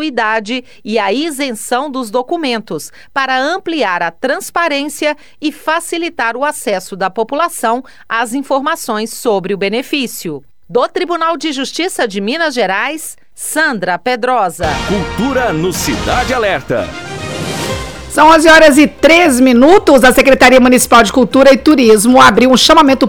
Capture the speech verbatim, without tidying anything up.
gratuidade e a isenção dos documentos, para ampliar a transparência e facilitar o acesso da população às informações sobre o benefício. Do Tribunal de Justiça de Minas Gerais, Sandra Pedrosa. Cultura no Cidade Alerta. São onze horas e três minutos. A Secretaria Municipal de Cultura e Turismo abriu um chamamento